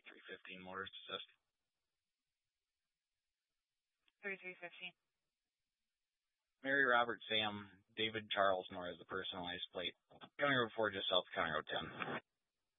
3315 Motors Assist. 3315. Mary Robert Sam David Charles Moore as the personalized plate. County Road 4, just south of County Road 10.